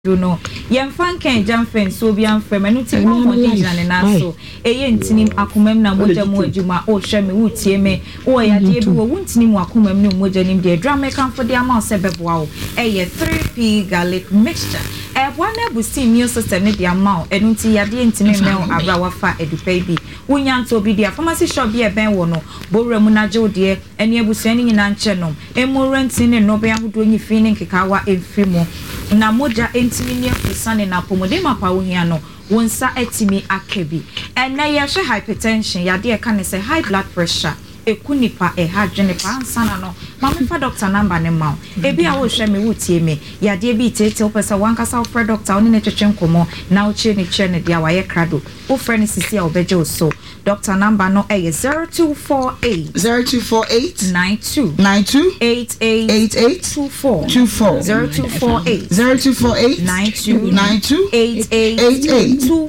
no yemfa nkan jamfen so bi amfem enu ti mo digina na so eye ntinim akomam na moja mu adwuma o hwe me wutie me o ya de bi wo ntinim akomam ne moja nim de drama kan for de amount se beboa o eye 3p garlic mixture one busi immune system ne de amount enu ti ya de ntimi me abra wafa edupai bi wonya nto bi de pharmacy shop bi e ben wo no bowremu na je de ene abusuan ni nyina nche no emorenti ne no be ahodo nyi fi ne nkekawa emfi mu na moja entimi ne fusane na pomode mapa wo hia no wonsa etimi akebi ena ye hwe hypertension ya de ka ne se high blood pressure ekunipa hadwene pa ansana no mama fa doctor number ne ma ebi a wo hwe me wutie me ya de bi tete opesa wankasa wo fra doctor oni ne twetwe nkomo na wo che ne dia wa ye krado wo fra ne sisi a obeje wo so doctor number no 0248 92 88 24 0248 92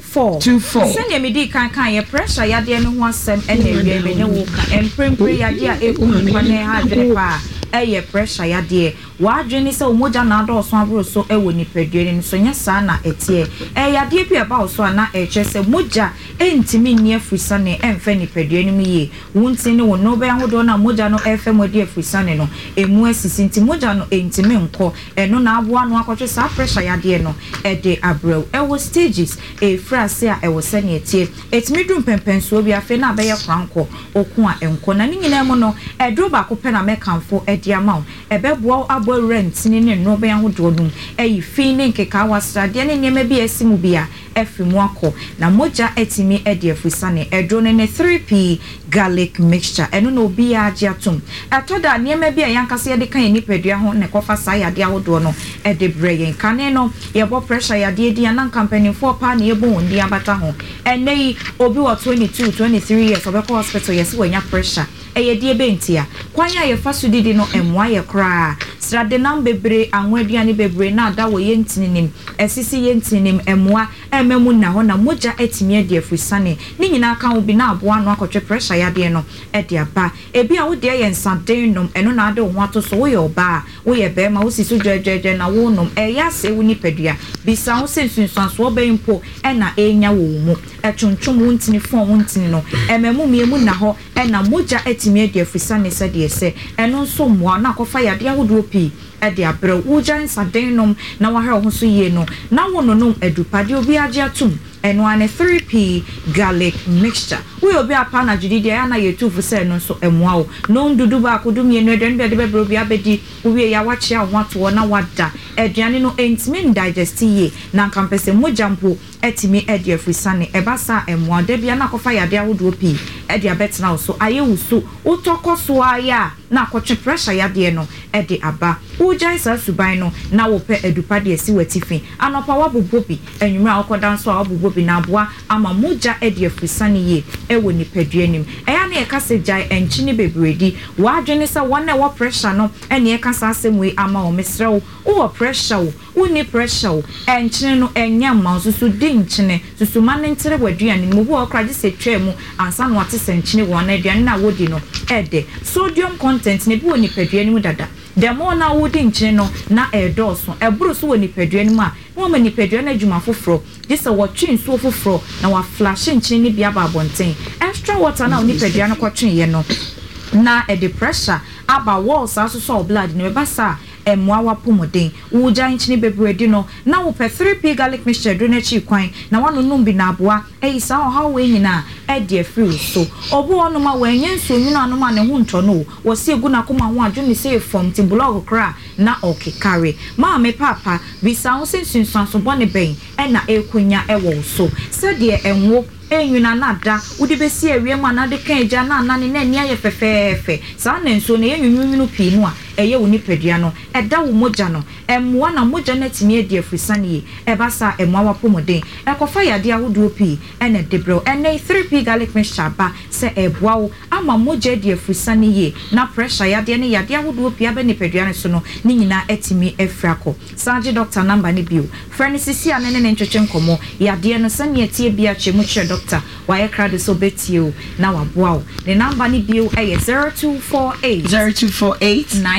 88 send me di kan ye pressure ya de no ho asem ene wie ne wo ka prempre ya dia ekune ha dre pa eye pressure ya de wa dwene se omoja na do so abro so ewo ni pedue ni so nya sa na etie ya de pi aba so na eche se moja entimi ni afusane emfa ni pedue ni miye wunti ni wo no be ahodo na moja no efe modi afusane no emu asisi nti moja no entimi nko eno na aboa no akotwe sa pressure ya de no de abro ewo stages frase a ewo se ne etie etimi dum pempenso bi afe na be ye kranko okun a enko na ni nyina mu no edro ba ko pe na mekanfo edi amount ebeboa abo rent ni ne no be ahodo no fi ne nkeka wasrade ne nyema bi asimu bia efimu akọ na moja etimi edi afusane edro ne 3p garlic mixture eno no obi age atom atoda nyema bi yankase ye de kan ni pedua ho ne kofa sa ya de ahodo no ede breyen kane no ye bo pressure ya de edi anan company for pa na ye bo ndi abata ho enei obi wa 22 23 years obekọ hospital yes wanya pressure eye die bentia kwanya ye fasudidi no emwa ye kra srade nam bebre anwaduane bebre na ada wo ye ntininim esisi ye ntininim emwa ememu na ho na moja etimi ade afusane ni nyina kan obi na aboa no akotwe pressure ya de no ede aba ebi a wo de ye nsaden nom eno na ade ho ato so wo ye oba wo ye be ma wo siso dwedwedwe na wo nom eya se wo ni pedua bisa wo sensunsanso oba impo ena enya wo mu etwontwom wo ntini fon wo ntini no ememu miemu na ho ena moja etimi ade afusane se de se eno nso moa na akofa ya de ahodo pi ede abre ujan sadenom na wa ha ho so ye no na wono no adupade obi age atum eno ane 3p garlic mixture we obi apa na jididi ya na yetufu se no so emoa o no ndudu ba kodum ye no den be de bebro bi abedi we ya wache a ho ato na wada aduane no entimi digest ye na kampese mojampo etimi ede afusane ebasa emoa de bia na kofa ya de ahodo pi ede abetna so ayewuso utokoso aya na akotwe pressure ya de no ede aba ujan sa suban no na wo pe adupade esi watifi anopa wabobobi enwumra akodan so wabobobi na aboa ama moja ede afusane ye ewo ni peduanim eya na ekase jai enchini bebredi wa adwene sa wona wo pressure no ene ekasa asemwe ama o mesrew wo pressure wo ni pressure enchini no enya ma susu di nchine susu mane ntere waduane mu bo okraje se twemu ansa no ate se nchine wo na aduane na wodi no ede sodium content ne bi woni peduanim dada demo na wodi nchine no na edoso eburu so woni peduanim a wo ma ni pedua na adwuma foforo disa wo twen so foforo na wa flash nchine ni bia ba bonten extra water na woni pedua no kwotwen ye no na e the pressure aba walls aso so blood ne be sa emwa wapomoden uja nchini bebredi no na wo pe 3p garlic mixture do na chi kwan na wano num bi na aboa isa ho ha we nyina e de free so obo ono ma wenye nso nyina anoma ne ho nto no wo se egu na koma ho adwene se form ti blog kra na okekare ma me papa bisa ho sensunsan so bone ben e na ekunya e wo so se de enwo enyuna nada udi besi ewie ma na de kan eja na anane na ni aye fefefe sa na nso na enyunwunu pi no a eye woni pedua no eda wo moja no emwa na moja na timi ade afusane e basa emwa wapomoden ekofa yade ahodo pi ene debro ene 3p garlic mixture ba se eboa wo ama moja ade afusane ye na pressure yade ne yade ahodo pi abe ne pedua ne so no ni nyina etimi efrako saje doctor number ne bio franisisi anene ne ntwetwe nkomo yade no sane etie bia chemu chere doctor why crowd so betio na waboa wo the number ne bio 0248 0248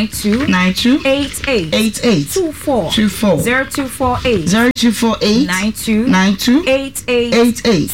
92 88 24 0248 92 88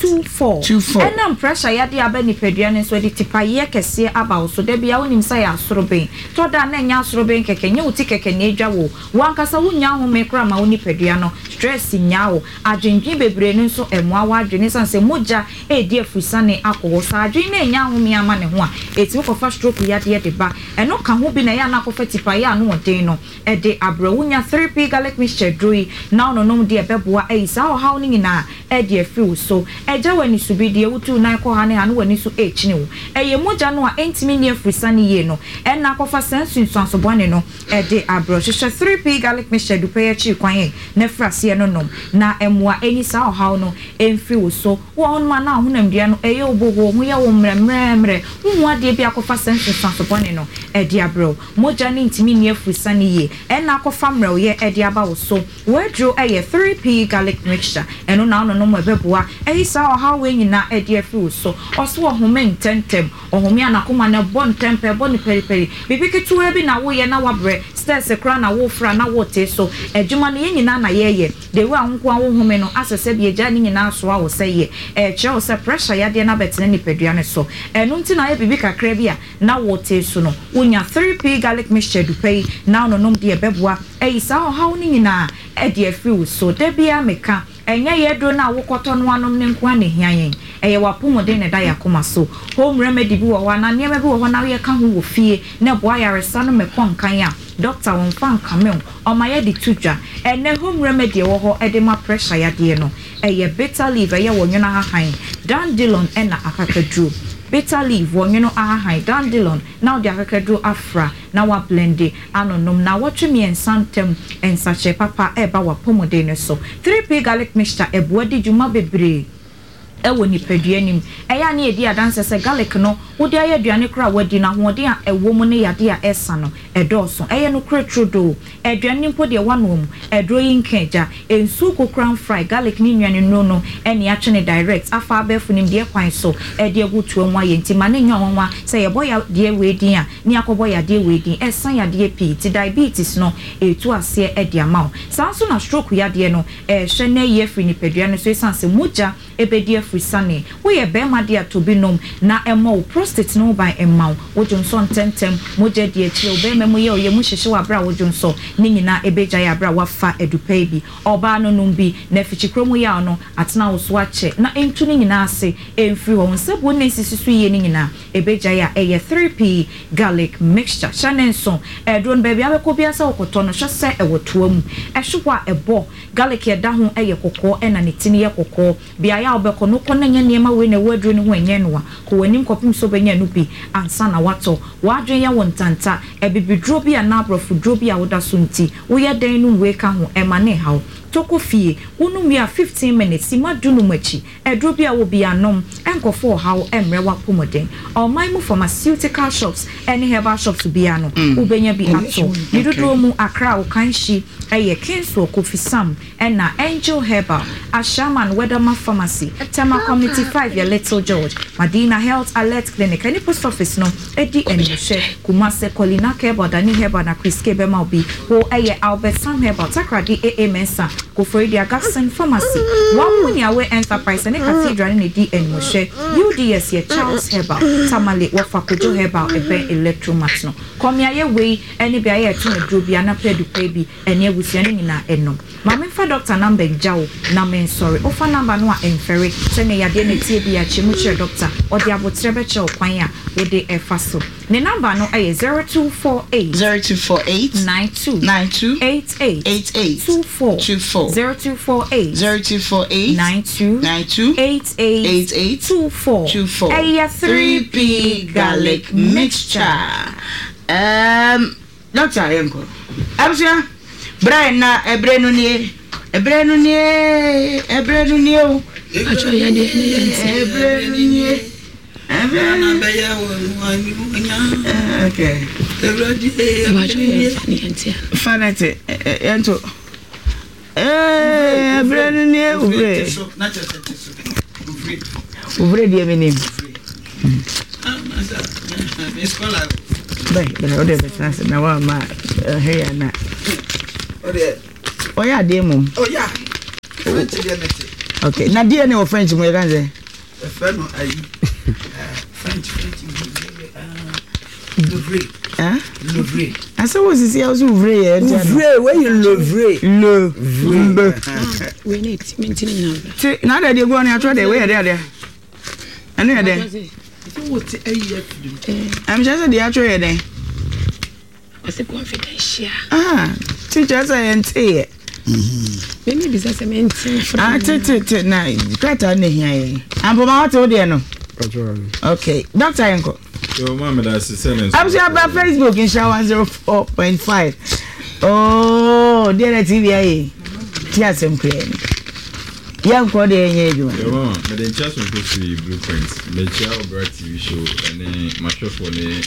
24 and am pressure ya dia ba nipadua ne so de tipaye kese aba so da bia wonim sa ya soroben to da na nya soroben keke nye uti keke ne edwa wo wankasa wonya ho mekra ma woni padua no stress nya wo adwendwen bebre ne so emwa wa adwene sanse moja e die afusane akwo sa adwen na nya ho me ama ne ho a eti ko fa stroke ya de ba eno ka ho bi na ya na ko fa tipaye anu odin no e de abrawunya 3p garlic mixture drui na no nom de beboa e sa ho haw ni nyina e de afiu so eja wani subi de wutu na ko ha ne anu wani so e chine wo eye moja no a entimi ne afusane ye no e na ko fa sensu nso bone no e de abro hwehwe 3p garlic mixture du pay chi kwan na frase no nom na emwa eni sa ho haw no emfiu so wo ma na honam dia no eye obogo ho ye wo mremremre hu ade bia ko fa sensu nso bone no e de abro moja ne entimi ne afusane ye e na ko fa mre ye e de aba wo so wedro eye 3p garlic mixture eno na no nom ebeboa e sa ho haw we nyina e de afiu so oso ho men tentem ohome anakoma na bon tempe bon periperi bibikitu ebi na wo ye na wabre stress kra na wo fra na wo te so adwuma no ye nyina na ye de wo ahonko awo home no asese bi eja ni nyina so awo se ye che wo se pressure ya de na betene ni padua ne so eno nti na ye bibi kakra bi a na wo te so no wonya 3p garlic mixture du pay na no nom de ebeboa isa ho haw ni nyina e de afiu so de bia meka enye yedo na wokoto no anom ne nko ane hiayen eye wapomode ne da yakoma so home remedy bi wo na niam bi wo na ye ka ho wo fie na boa yaresa no mekon kan a doctor won fan kamel o ma ye di tudwa ene home remedy wo ho e de ma pressure ya de no eye bitter leaf eye wo nwona ha han dandelion na akakadru bitter leaf wonyono ahai dandelion now the akakadru afra na wa blende anonom na watwemi ensantem ensache papa eba wa pomode ne so 3p garlic mixture ebuadi juma bebre ewo ni peduanim eya na edi adanse se garlic no wodi ayeduane kra wadi na hoode a ewo mu ne yade a esa no edoso eye no kra trodo eduane mpo de wanom edro yinkeja ensu kokran fry garlic ni nwane no eni atwene direct afa abefu nim de kwan so ede agutu anwa ye ntima ne nwanwa se ye boya de wedin a ni akoboya de wedin esa yade pi ti diabetes no etu ase ede amaw sanso na stroke yade no hwe na ye fri ni peduane so esanse moja ebedi frisane we ye be ma dia to binom na emo prostate no by emma wo jonso tentem moja di echi obe memo ye mu hyehye wa bra wo jonso ni nyina ebeja ya bra wa fa edupai bi oba no numbi na fichikromu ya no atena wo so ache na entu ni nyina ase emfiri wo nsebo na sisisu ye ni nyina ebeja ya eye 3p garlic mixture chanenso edron baby abeko bia sa okoto no hwese ewotoam ehwewa ebo garlic ye da ho eye kokko ena ne tini ye kokko bia ya obeko no kona nya niema we na wadru ne ho enye no ko wanim kopim so benya no bi ansa na wato wadwen ya wontanta ebibidro bi na abrofudro bi a woda so nti wo ye dan no we ka ho emane hawo toko fie wonu ya 15 minutes ma dunu machi edro bi a wo bi anom enkofo hawo emre wa pomoden all my pharmaceutical shops any herbal shops bi ano wo benya bi ato nidodo mu akra wo kanshi eye Kenso Kofi Sam na Angel Herbal Ashaman Weatherman Pharmacy Tema Community 5 ya Little George Madina Health Alert Clinic any post office no edi enhye Kumase Kolina Herbal Dani Herbal na Chris Kebema obi wo eye Albert Sam Herbal Takradi AA Mensa Kofredi Agassen Pharmacy Wamuni Awe Enterprise ne Cathedral ne di enhye UDS ye Charles Herbal Tamale Wafakojo Herbal ebe Electromat no komia ye we ene bia ye to edro bia na pedu pebi ene busiane nyina enom mama fa doctor number jawo na men sorry ofa number no a emfere se ne yade ne tie bia chemu che doctor odi abotre be che okwan a we de efa so ne number no aye 0248 92 88 24 0248 92 88 24 aye 3p garlic mixture doctor Yenko absia Brian na ebrenu nie o acho ya de ebrenu nie na be ya wo okay ebredi acho ya fanate ento ebrenu nie ubre na che ubre die menim escola But other business now, my hair na. Oh yeah, dear mum. Oh yeah. Okay, now dear no French, my guys. French. Louvre. I saw was this house Louvre. Where you Louvre? We need maintaining number. See, now that you're going to try the way there. And then I'm just the actual day. What's a confidential? Teachers and say maybe business maintain for night. Better than here. I'm from out of there. No. Okay, Dr. Yanko. Your mama that's the same. I'm sure about Facebook in Shower 104.5. Oh, dear TV. Tears and clean. Young Cody and you. Your mama, but then just want to see blueprints. The child brought TV show and then my show for the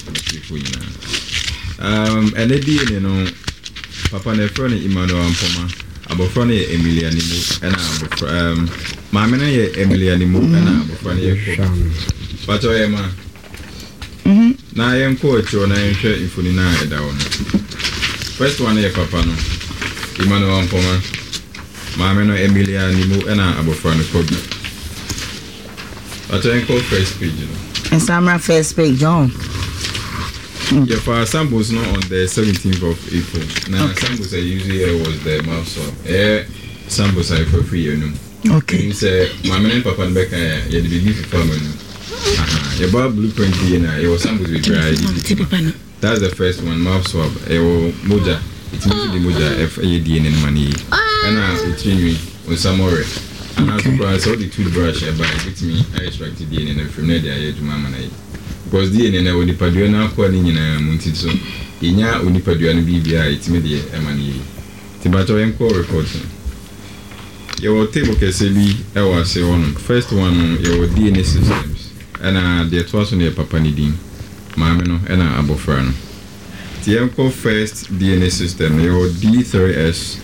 and they did, you know, Papa ne friend Emmanuel Ampoma, abofra ne Emilia Nimu, and Mamma Emilia Nimu, and abofra but I am na I am coach or I am sure if we know it down. First one here, Papa no Emmanuel Ampoma, Mamma Emilia Nimu, and abofra ne Kobe. But I am called first page, you know. And Samra first page, John. Yeah, for samples not on the 17th of April. Now samples I usually was the mouth so samples I for free, you know. Okay. Say my man Papa and Becca, yeah, the big family. Your bar blueprint DNA, it was samples with dry. That's the first one, mouth swab. Moja, it's usually Moja FAD and money. And now it's me on some more. And I saw the toothbrush about with me. I extracted DNA and from there I to my man. Because DNA na onipadua na akwa ni nyina munti so inya onipadua no bibia itime de emani tibato enko reporting your table kese bi e wa se won first one your DNA systems and the twaso ne papa ni din maame no na abofra no ti enko first DNA system your D3S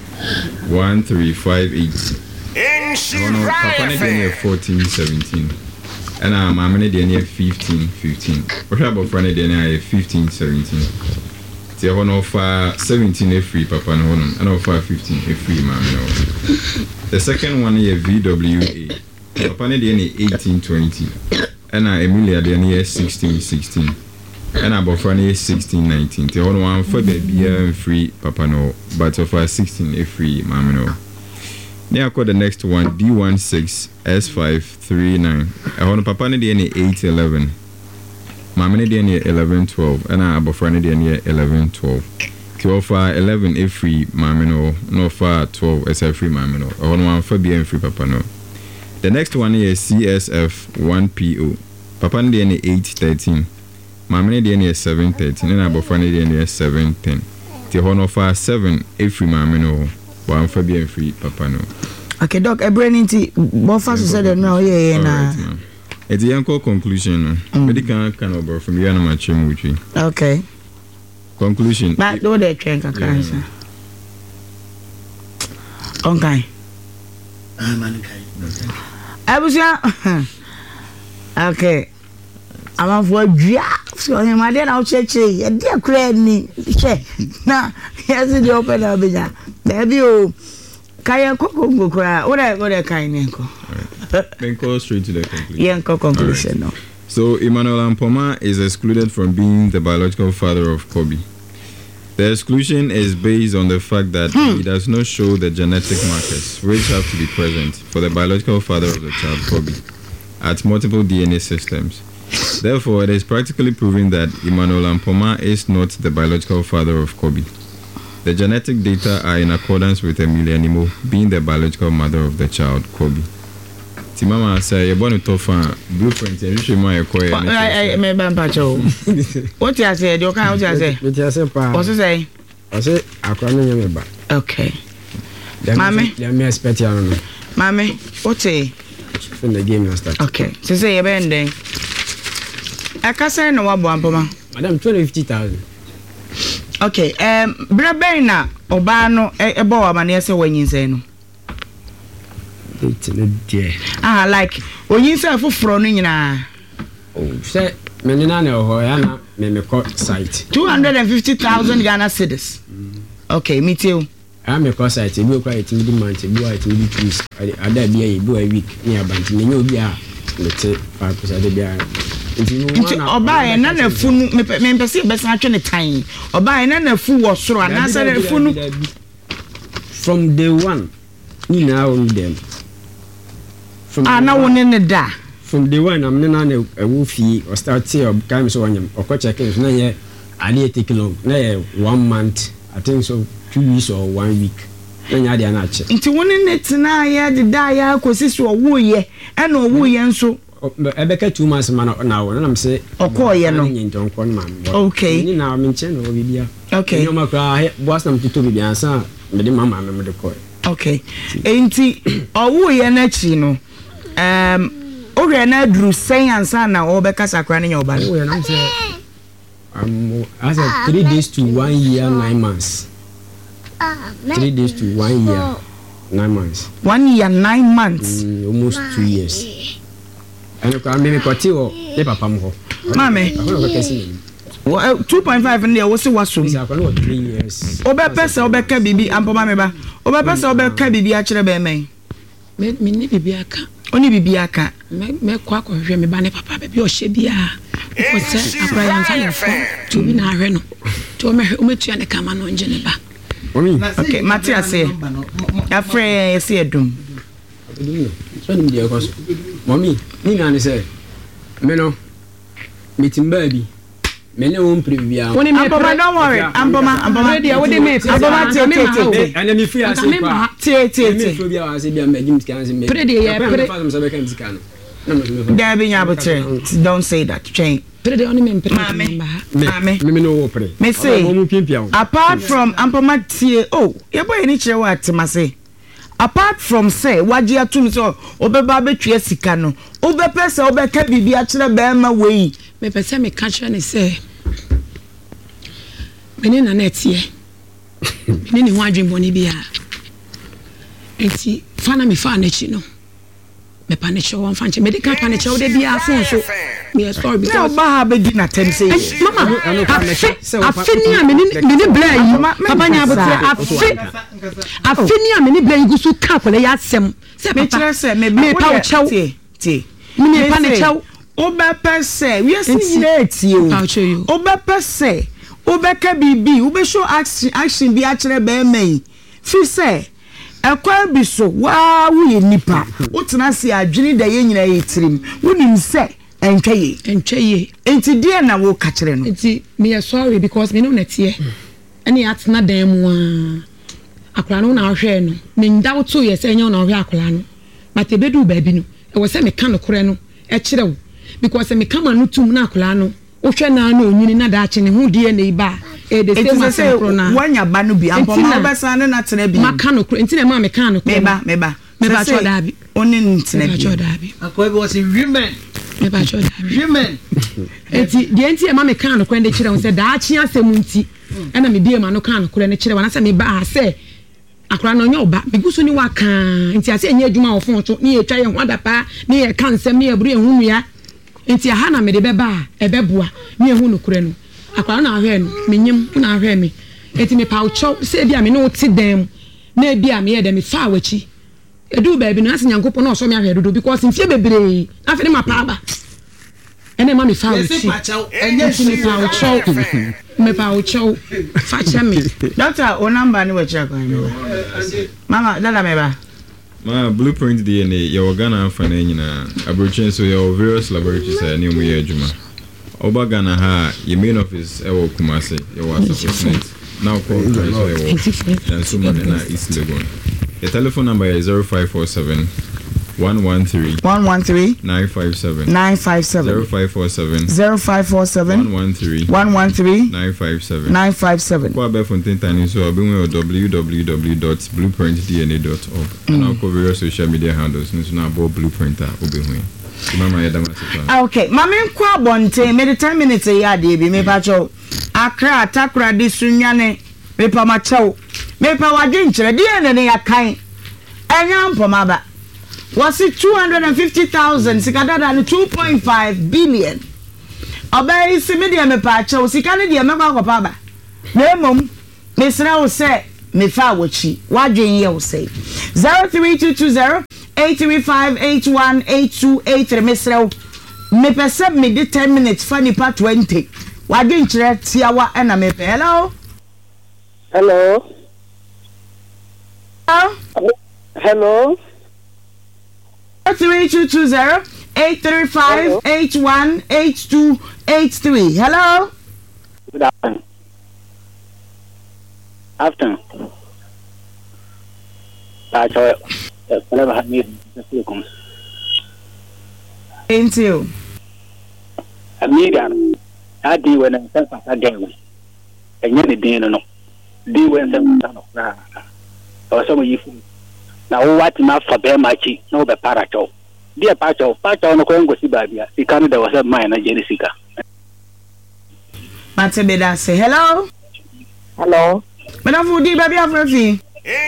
1358 papa ni DNA 1417 and my money DNA 15. What about Friday DNA 15-17? The one offer 17 a free papa no and offer 15 a free mammy. The second one is VWA. Papa DNA 18-20. And Emilia DNA 16-16. And about Friday 16-19. The other one for the beer free papa no, but offer 16 a free mammy no. Then I call the next one D16 S539. I want Papa ne DNA 811. Mama ne DNA 1112. And I abofra ne DNA 1112. To offer 11 a free mama no offer 12 as a free mama no. I want one for being free Papa no. The next one is CSF 1PO. Papa ne DNA 813. Mama ne DNA 713. And I abofra ne DNA 710. To offer 7 a free mama no. One for being free, Papa no. Okay, Doc, a brain into more fast said no, yeah, nah. It's the uncle conclusion. Medical kind of from the animal chain with you. Okay. Conclusion. But do they change a cancer? Okay. I was okay. I'm for drafts. So him, I didn't check. A dear credit. Now, here's the open up. There you Kaya Coco cry. What I kind of then go straight to the conclusion. Yeah, conclusion. No. So, Emmanuel Ampoma is excluded from being the biological father of Kobe. The exclusion is based on the fact that he does not show the genetic markers which have to be present for the biological father of the child, Kobe, at multiple DNA systems. Therefore, it is practically proven that Emmanuel Ampoma is not the biological father of Kobe. The genetic data are in accordance with Emilia Nimu being the biological mother of the child, Kobe. Timama say, you're born to Tofa, blueprint, and you should my acquire. I may bampacho. What you say? You can't say. What's it say? I say, I can't remember. Okay. Mammy, let me expect you. Mammy, what's it? When the game was started. Okay. So say you're bending. I can't say no one, Madam, 250,000. Okay, Brabena, Obano, a boa, man, say when you say no. It's a dear. Like when you say for froning, oh, say, me na na ho ya na me call site 250,000 Ghana cedis. Okay, me too. I me call site bi okwa etim di month bi wa etim di trees ada bi ayi bi a week ni abanti me nyo bi a lete 5% de bi a nti oba e na na fu me pese be san atwe ne tan oba e na fu wo soro ana sa na fu no from day one ni na on them from na woni ne da from day one am na ewu fi or start say time so wanyam okọ check in na ye ali take long na ye 1 month I think so 2 weeks or 1 week na nya dia na ache nti woni ne tena ya de da ya kosisi owo ye e na owo ye nso ebeka 2 months man na wo na am say okọ ye no nyenton kon man okay ni na me nche no bibia okay ni o makra boss na mtito bibia ansa me de mama me de ko okay enti owo ye na chi no oge na dru sen ansa na obeka sakra ne oba wo ye na say as 3 days to 1 year 9 months 3 days to 1 year 9 months 1 year 9 months almost 2 years and ko me kwati o e papa mo ho mame 2.5 ne wo se waso bisa ko no 3 years obepesa obeka bibi ampoma meba obepesa obeka bibi a kire be men me ni bibi aka oni bibi aka me kwa hwe me ba ne papa be o hye bia o se akra yan fa ne fo to bi na hwe no to me o metua ne kama no nje ne ba okay Matthias ya frɛ se edum so ni dia ko so mommy ni na ne se me no metimba bi me ne won previa woni me don't worry amboma dia wodi me amboma tie and me free as pa tie me free bia wa se bia me gim scan se me pre dia ya pre fa so be kan scan there be nya botre don't say that change pre dia oni me pre mame me no wo pre me say apart from amboma tie oh ye boy ni kire wa atemase apart from say waji atum so obeba betwe sika no obepesa obeka bibi a kire be ma wei me pese me catch ne say meni na netie meni ni wadwen boni bia enti fana me fa na chi no me pa ne chewo fanche medical pa ne chewo de bia fon so me story because ba ha be di na tem say mama afini a meni bla yi papa nya bote afini a meni bla yi gusu ka kole ya asem se me kire se me pa o chewo tie me pa ne chewo obepese we see netie o obepese obeka bibi ube show action bi a kire be mai fi se ekwa bi so wa wo ye nipa utena se adwene da ye nyina ye tirim wonim se entwaye enti die na wo ka kire no enti me sorry because me no netie ene atena dan mu akura no na ahwe no me ndawo to ye se nya na ahwe akura no matebedu ba bi no e wo se me ka no kure no e kire wo because me kama no tum na akura no wo hwe na na onyini na da ache ne hu die na iba e de se ma wanya ba no bi ampoma obesa ne na tena bi maka no kure enti na ma me ka no kure meba cho da bi oni ntena bi cho da bi akoy bi was women meba cho da bi women enti de enti e ma me ka no kure de kire wo se da ache asem nti e na me die ma no ka no kure ne kire wana se me ba se akura no nyo ba bigusu ni waka nti ase enye adwuma wo fon so ni etwa ye ho adapa ni ye kan sem ni ebru ehunu ya nti aha na me de beba ebeboa ni ehunu kure no akura na ahwe no menyim na ahwe me enti me pa ucho se bia me no ti dem na bia me ye dem fa wachi edu ba bi no ase nyankopon na so me ahwe dodo because nfie bebre afene mapa aba ene ma me fa wachi enye me pa ucho fa chame doctor o number ni wachi akwa mama dada meba ma blueprint DNA your Ghana fa na nyina abrochen so your various laboratories are new year juma oba Ghana ha your main office e wo Kumasi your WhatsApp now call and so man na East Legon. The telephone number is 0547 113 957 0547 113 957 kwa be fontain tani so abinwe www.blueprintdna.org and our various social media handles nso na about blueprint obehun mama ya dama sipa okay mama kwa bonte me 10 minutes ya de bi me pa cho akra atakra de sunyane me pa ma cho me pa wade nkyere de ne ya kan enya mpoma ba was it 250,000 sikadada 2.5 billion Obey si me dia me pa che o sika ne dia me kwa kopa ba. Na emom me sra wo se me fa wochi. Wadwen ye wo se. 03220 835818283 me sra wo. Me pese me de 10 minutes for nipa 20. Wadwen kire tiawa na me pe. Hello. Hello. Hello. 3220 835818283. Hello. Good afternoon. Afternoon. Whenever I need to come. Thank you. I need I do when I'm self again. And yet the day no. Do when some or some of you. Now what enough for bear machi, no be paracho. Dear Pacho no Congo Sibabia. The Canada was a mine at Jessica. Matebeda say hello. Hello. Madam Fudi baby afrefi.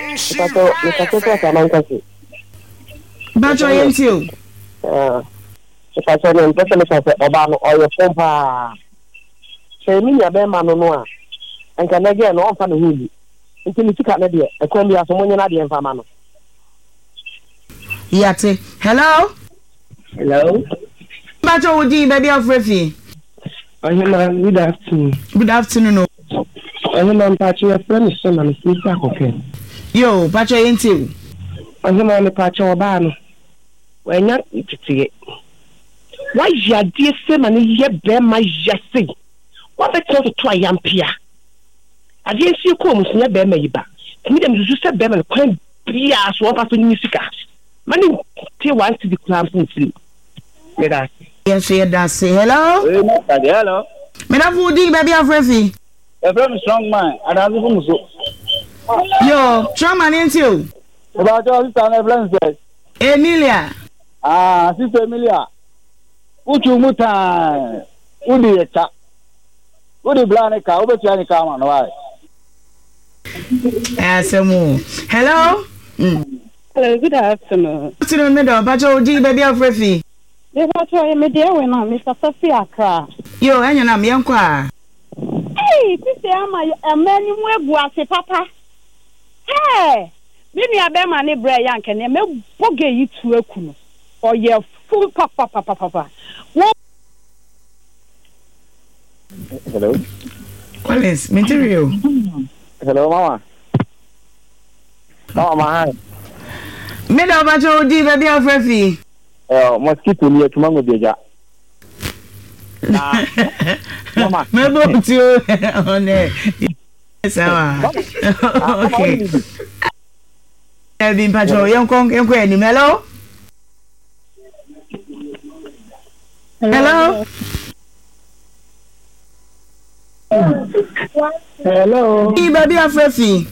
Bacho yentio. If I said in person if I said Obama or your phone pa. Say me ya be man no and can again no fan who. Until you can idea. I can be as someone na dey enfama no. Yate. Hello. Hello. Bacho Udi baby afrefi. Good afternoon. Good afternoon. I'm Pacho, your friend is son and sister. Okay. Yo, Pacho yentio. I'm Pacho Obano. When you're it. Why ya dear same and ye bear my jassy? What I tell to try yampia? I didn't see you come with never me back. And me them you said bear and quite be as one person music. Money till once to the clamps and sleep. Yes, that's say hello. Hello. Madam Fudi baby afrefi. A very strong man, and I'm so. Yo, Trauma yentio. About all this time, everyone says. Emilia. Sister Emilia. Uchu muta. Udi eta. Udi blanica. Ubetiani kama no why? Asemu. Hello. Hello, good afternoon. What's in the middle? Bacho Udi baby afrefi. They got to me there when I'm Mr. Sophia Kra. Yo, enyo na miyankwa. Hey, this is a man who was a papa. Hey, maybe I bear my neighbor yank and me forget you to a kuno. Or your full papa. Hello. Collins, material. Hello, Mama. Oh, my. Middle Bacho Udi baby afrefi. Mosquito near to Mango Deja. Mama, Mebo to on there. Okay. Been Pacho, young any mellow. Hello. Hello. Baby afrefi.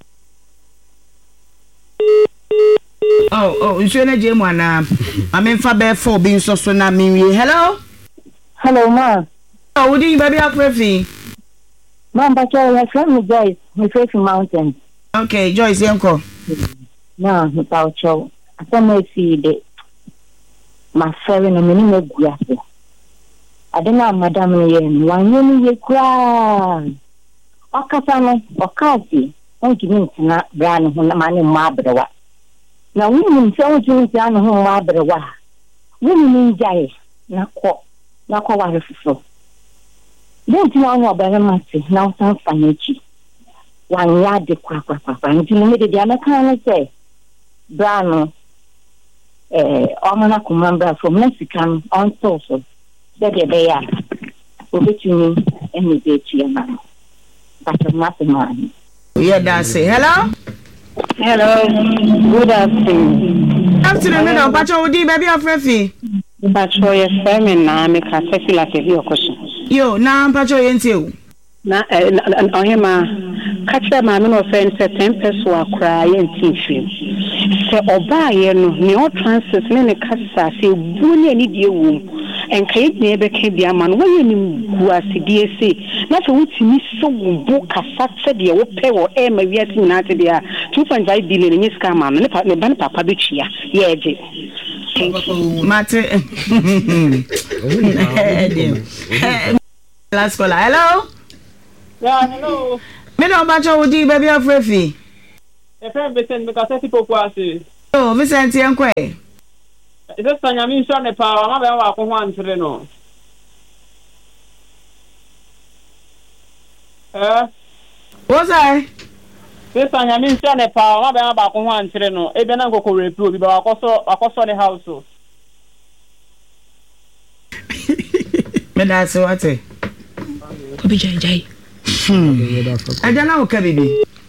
Oh, you should not one. I'm in Faber 4 being so na me. Hello? Hello, ma. Oh, would you baby up refi? Mom, but your friend Joyce, we face mountain. Okay, Joyce, uncle. No, without you. I don't see the my friend and many make guasses. I don't know, Madame Yen, one year cry. Okasano, Okasi, don't give me not brand when the man in Mabra. Now, women so to down home Mabra. Women in Jay, not quite so. Don't you know about a massive now some funny. 1 yard the quack, and you made the other kind of say, Brano, Omana Kumambra from Mexican on social. Said they are between me and me, bitchy man. But nothing man. Yeah, that's it. Hello? Hello, good afternoon. Afternoon, middle, Pacho, baby of Refi. But for your family, now make a sexy like a real question. Yo, now I'm Pacho into. Na ohima kacha ma me no friend say 10 pesos wa cry and teaching say oba ye no ne o transit ne kasa say buni ni die wo en kai ne be ke bia ma no we ni gu asidie say na so wutimi so wo kasa se de wo pe wo e ma wiase na te dia 2.5 billion ni scam ma ne ban papa be chia ye je Mate Last caller. Hello. Yeah, hello. Me no bacho wodi baby afrefi. E friend Vincent because I see poku ase. Oh, Vincent yankwe. Is this Sanya mi so ne pa ma ba wa ko ho antre no. What's that? This Sanya mi so ne pa ma ba ko ho antre no. E be na go ko repi obi ba akoso ne house o. Me da so what? Obi jai. Ajana o ka bibi.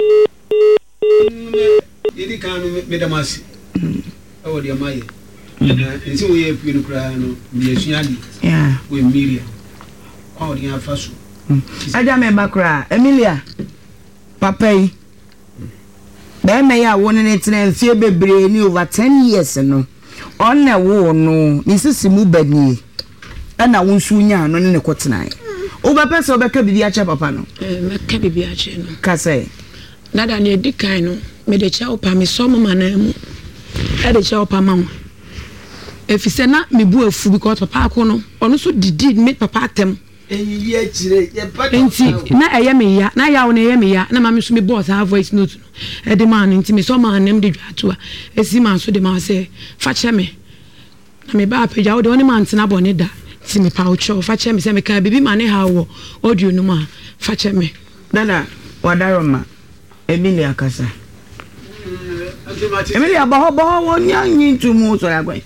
Yedi kan me da masi. O de amaye. Nsi wo ye pinu kra no, me esuali. Yeah. We Emilia. O de afaso. Aja me bakra, Emilia. Papa yi. Ba me ya wo ne tena fie bebre ni over 10 years no. On na wo no, ni sisi mu bani. Ana wo nsu nya no ne kotena. Oba pesa obeka bibi acha papa no. Meka bibi acha no. Ka say. Dada ne dikan no, me de cha opa me so mama na mu. E de cha opa mama. Efise na me bu afu because papa ko no, ono so didi me papa atem. Enyi akire, ye pa. Enti na eye me ya, na ya wo na eye me ya, na mama so me boss ha voice note no. E de man enti me so man nem de dwato a. Esi man so de man say, fa che me. Na me ba apagya wo de oni man tena bone da. Si me pa ucho fa che me se me ka bibi mane ha wo audio no ma fa che me Dada wadaroma Emilia kasa Emilia bo wonya nyi tumu so yagwe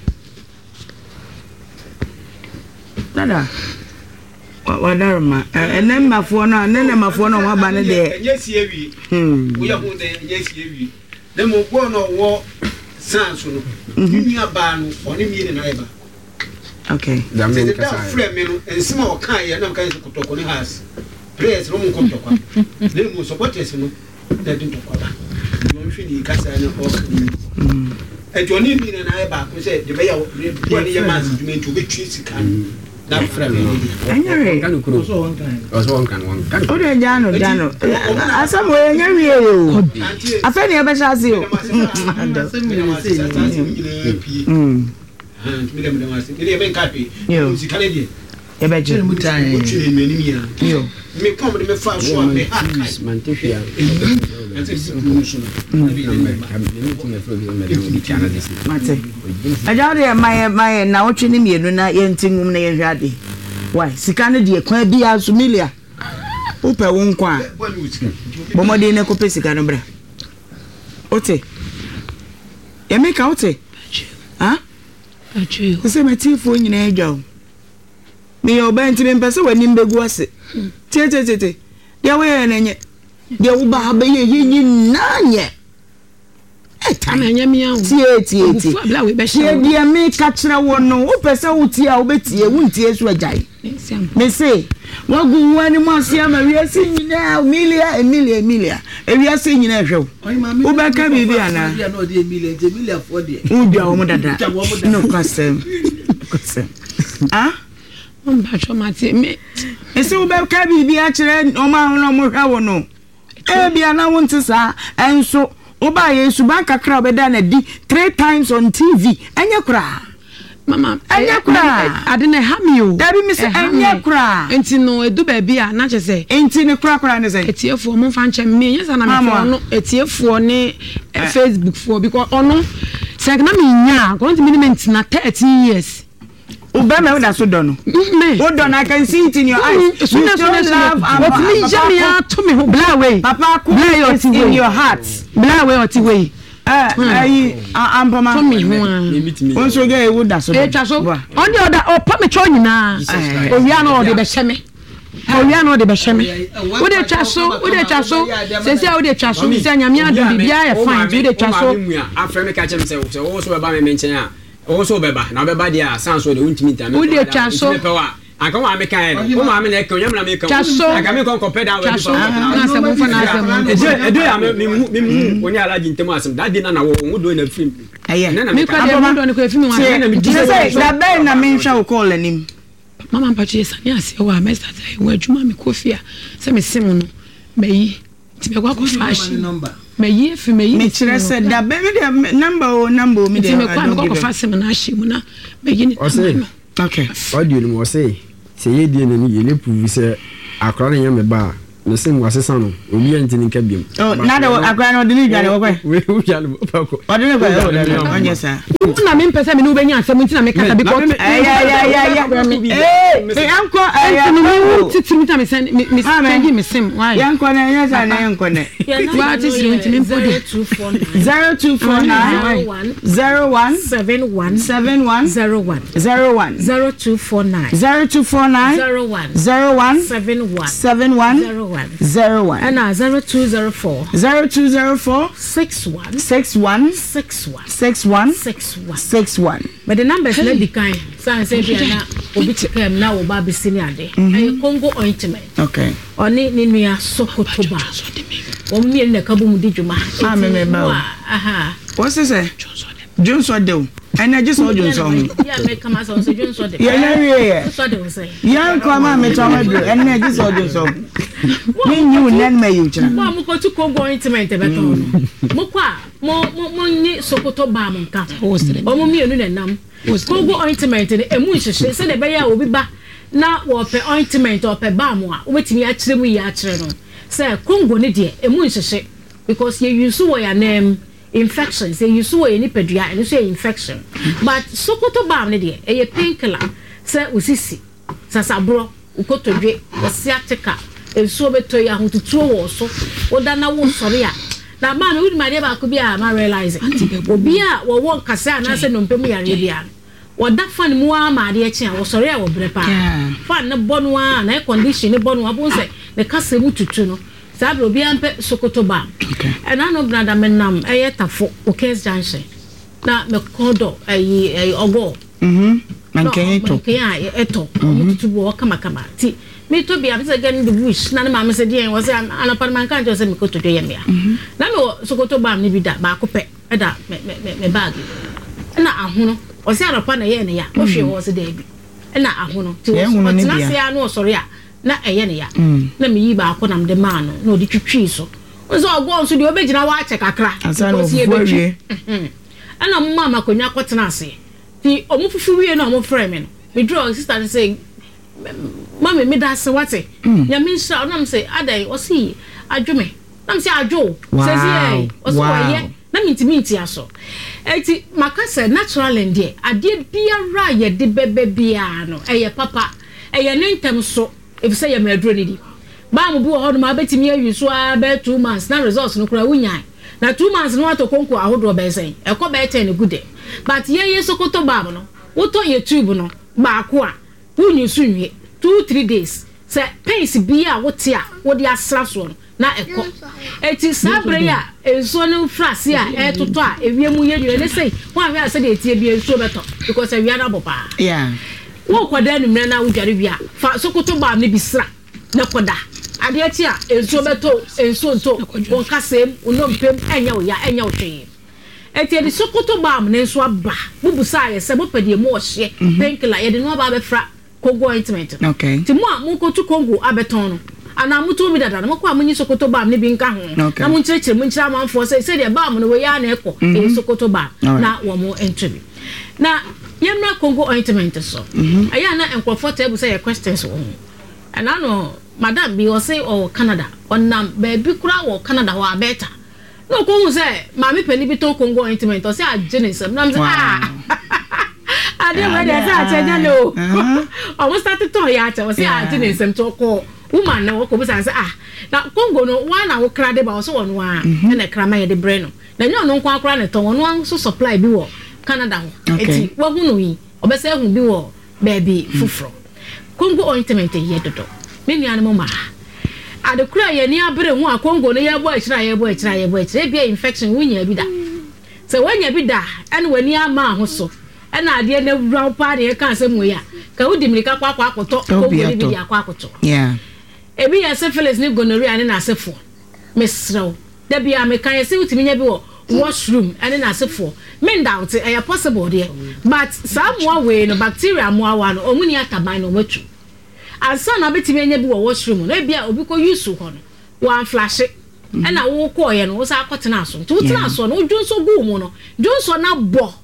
Dada wadaroma enem mafo no wa ba ne de nyesi ewi wo ya hu de nyesi ewi de mo gbo no wo sanso no nua ba no oni mi ne na eba. Okay. That friend me no ensima o kan ye na kan kutoko ni house. Prayers no mo kutoko. Na mo supporters no da din to kwaba. No hwe ni kasa na o. Ejoni mi na e ba ko se de be ya wo ni ye man dwuma nti obetwi sika. That friend me. Anyare. Kan kuro. Also one can. O de jano. Asamo enyawie o. Afeni e be shase o. Me come me fa so me mantefia ajade my na wotwe ne mienu na yentingum na yehwade why sika ne de kwa bia so milia upe wo nkwa bomode ne kope sika no bra ote yemeka ote ha achu se matifo nyina adwa me obanti me mpese wani mbegu ase tie ya we na nye de wo ba ba ye nanye etama nya mi awu tie de me ka kira wo no wo pese wo tie a wo betie wo ntie so ajai me say wagu wani mo ase ama wiase nyina Emilia ewiase nyina hwew wo ba ka bibi ana Emilia for de udwa wo dada no kwasem ah mbacho mate me ese wo ba ka bibi a kire o ma no mo hwa no e bia na wo ntisa enso wo ba Yesu ba kakra obeda na di 3 times on TV anya kura mama anya kura adene hamio dabi mi se anya kura enti no edu ba bia na chese enti ne kura ne se etiefo mo fa nche me yesa na me fo no etiefo ne Facebook fo because ono se na me nya ko nti minimum na 13 years Ubeme uda so dono. Udon I can see it in your eyes. You love what me jamia to me blawe. Papa is in your heart. Blawe oti we. Ampama to me ho. Onso ge e woda so. E twa so. On the other o pa me cho nyina. O wi ana o de be hye Wo de twa so. Se se wo de twa so se nyame adu bibia ye fine. Wo de twa so. Afre me ka chem se wo so be ba me menchen a. Also beba na beba dia sanso de untimi ta me. Wo de twa so. Aka wa me kan e. Wo ma me na kan, yamna me kan. Aka me kon compare that with. Na se mo fa na se mo. Edo ya me oni alaji ntemu asem. That day na wo do na film. Eye. Me ko de mo do ne ko film wa. Say na be na me hwa call anim. Mama mpachi sani ase wa me start wo adwuma me kofia. Se me sim no. Meyi. Ti me kwa ko fashi. Meyi fi meyi. Me kire se da be me de number me de. Ti me kwa me ko fashi me na ashi mu na meyi ni. Okay. Audio no say ye die na ni ye le prove say akra na yam ba no se mo asesa no obi antini nka biam. Oh, na da akra na odini dwane wo kwa. We dwane pa ko. Odini kwa onye sa. Na me mpesa me no benya asem nti na me kasa because ya. Yanko titi me send me sim why? Yanko na nya sa na yanko ne. What is you nti me mpodi 0249 01 71 01 0249 01 71 01 and 0204 61 but the numbers na decline say na obi chikem na oba besini ade Congo ointment okay oni ni nua Sokoto ba o mi na kabum di djuma me ba aha what say Johnson de and just all Johnson yeah me come as on say Johnson de yeah so de say yeah come on me tell me and just all Johnson me you nan me you try mo ko tu Congo ointment be to mo kwa mo ni Sokoto ba mo nka o mo mi enu na nam Congo ointment ni emu nhihye se de be ya obi ba na wo pe ointment o pe ba mo a wo betimi a kire mu yi a kire no se Congo ni de emu nhihye because you use wo ya name infections you use wo ni pedua and so infection but Sokoto ba ni de e painkiller se usisi sasabro ukotodwe osiatika enso beto ya hututuo wo so oda na wo sori a na ma no ma de ba ko bia ma realize obi a wo won kase na se no mpem yare bia oda fan mu a ma de echi a wo sori a wo brepa fan na bonu a na condition ne bonu abun se ne kase mu tutu no sabro obi ampe Sokoto ba and I know brother menam tafo o case junction na me kodo ayi ogo manke to eto to wo kama ti me to be am say get in the bush na ma me say dey was an apartment kan just say me ko to dey ya na me Sokoto ba me bi da ba ko pe da me bag na ahono o say arapa na ye ne ya o hwe wo se dey bi na ahono ti wo na se ya no sorry a na eye ne ya na me yi ba ko nam de ma no na odi twitwi so o so ogo so de obegina wa che kakra asano fuwe ana mama konya kwotena ase ti omufufu wie na omu frame me no me draw sister say mama me da se wate ya me sha na me say adai o si adwume na me say adwo say say o so waye na me ntimi aso eti makase natural ndie ade biara ye de bebe bia no eye papa eye nentem so if say ya me adro ni di ba mo bi wo hono ma betimi awiso a be 2 months na results no kura wunya na 2 months no atokonko ahodo be sen e ko be 10 good but ye Sokoto ba no woto ye tube no ba ko a wunyi sunwie 2-3 days say pains bia wote a wodi asra so no na eko eti sabre ya enso no frase a etoto a ewiemu ye nyu ne sei wan hwe ase de etie bia enso beto because ewia na bopa yeah wo koda nu na wudware bia fa Sokoto ba ne bisra na koda ade ati a enso beto enso nto won kasem unompem enya wo ya enya wo hwe eti de Sokoto ba ne nso aba bubusa ye se bopede mu o hye painkiller ye de no aba be fra Congo ointment okay ti mu a mu ko tu Congo abeton no ana muto mi dada na mako amunyi Sokoto ba ne bi nka ho na mu nkyerechire mu nkyira amanfo se de ba mu no we ya na eko e Sokoto ba na wo mu entry na yemra Congo ointment so aya na uncomfortable say your questions wo and I know madam bi o say o Canada onam baby kura wo Canada wa beta no ko hu say mami pani bi to Congo ointment o say agenisem na say ade we dey say achenya no o start to ya acha o say agenisem to ko woman na wo ko bisa say na Congo no wa na wo kra de ba o so wono a na kra ma ye de bre no na nyo no kwa kra ne to wono so supply bi wo Canada ho eti wo hu no yi obese hu bi wo baby fufro Congo ointment ye dodo me nuane mo ma adekura ye ni abere hu a Congo no ye bo akira e bia infection wunya bi da se wanya bi da ene wani ama ho so ene ade na wura pa de kan se mu ya ka wudi mirika kwa akoto Congo ni bi ya kwa akoto yeah ebi ya syphilis ni gonorrhea ni na asefo mesrew da bia me kan ye se wutimi nya bi wo washroom ene na asefo men doubt e possible there but some way no bacteria mo awa no omuni ataban no matu ansa na betimi anya bi wo washroom no bia obi ko use ho no wan flash ena wo ko ye no wo sa akotena aso tu tena aso no dwonso gu mu no dwonso na bo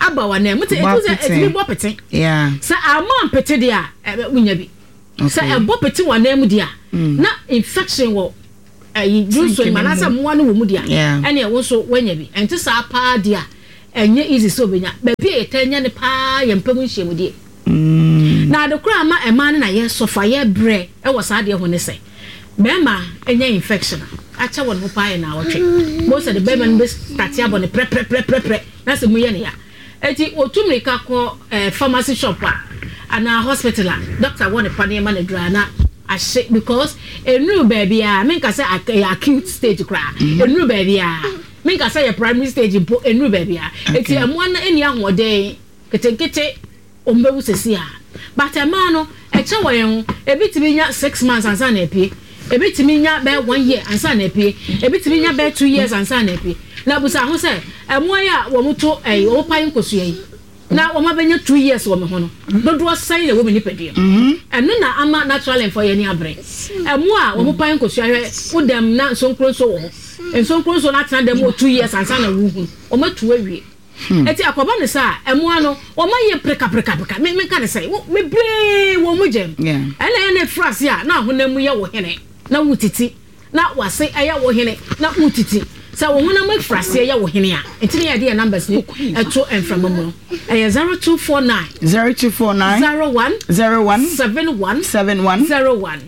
aba wa na mu te etimi bo pete sa amon pete dia wunya bi sa ebo pete wa na mu dia na infection wo you so manasa mo no wo mu dia ene wo so wanya bi enti sa pa dia enye easy so benya ba bi etanya ne pa yempam nhyiemu die na de kura ma ema na ye sofa ye bre e wo sa de ho ne se bema enye infection acha won ho pa ye na wotwe most of the bema no be start ya bo ne pre na se mu ye ne ya eti otumrika ko pharmacy shop ana hospital doctor won pa ne ma na dura na ahye because enu baby a menka say acute stage kra enu baby a menka say primary stage bo enu baby a eti amo na eni ahoden ketekete ombewu sesi a but ema no eche woyen ebitimi nya 6 months ansa na epie ebitimi nya be 1 year ansa na epie ebitimi nya be 2 years ansa na epie na busa ho say emo ya wo muto wo pan kosu yi na wo ma benya 2 years wo me ho no dodo sai na wo me nipadua eno na ama natural and for ye ni abre emo a wo pan kosu ahwe wo dem na sonkron so wo sonkron so na tena dem 2 years ansa na wo hu wo ma tu awie eti akoba ne sa emo ano wo ma ye preka me ka ne sai me bre wo mu jem ene frase a na honam ye wo hene na wutiti na wase aya wo hene na wutiti sa wo honam frase ya wo hene a enti ne ya de numbers ni eto enfram mu 0249 01 71 01